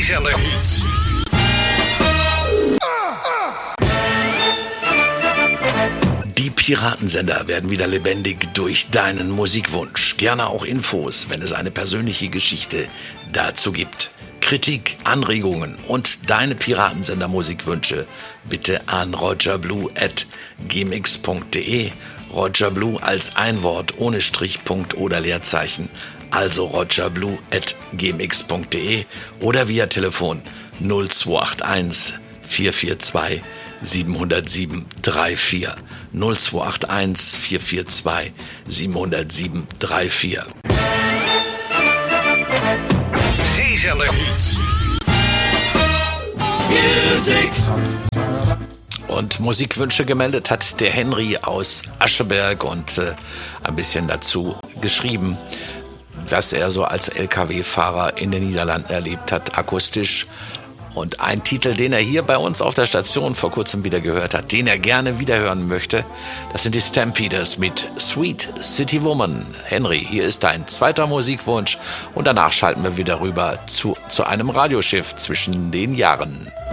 Hits. Die Piratensender werden wieder lebendig durch deinen Musikwunsch. Gerne auch Infos, wenn es eine persönliche Geschichte dazu gibt. Kritik, Anregungen und deine Piratensender-Musikwünsche bitte an rogerblue@gmx.de. Rogerblue als ein Wort ohne Strich, Punkt oder Leerzeichen. Also rogerblue@gmx.de oder via Telefon 0281 442 707 34. 0281 442 707 34. Seasender Hits. Music. Und Musikwünsche gemeldet hat der Henry aus Ascheberg und ein bisschen dazu geschrieben, was er so als LKW-Fahrer in den Niederlanden erlebt hat, akustisch. Und ein Titel, den er hier bei uns auf der Station vor kurzem wieder gehört hat, den er gerne wiederhören möchte, das sind die Stampeders mit Sweet City Woman. Henry, hier ist dein zweiter Musikwunsch und danach schalten wir wieder rüber zu einem Radioschiff zwischen den Jahren.